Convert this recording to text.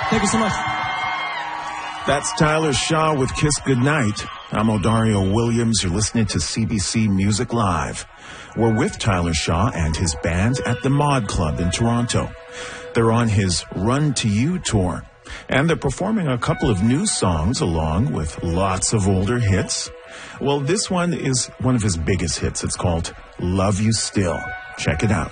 Thank you so much. That's Tyler Shaw with Kiss Goodnight. I'm Odario Williams. You're listening to CBC Music Live. We're with Tyler Shaw and his band at the Mod Club in Toronto. They're on his Run to You tour, and they're performing a couple of new songs along with lots of older hits. Well, this one is one of his biggest hits. It's called Love You Still. Check it out.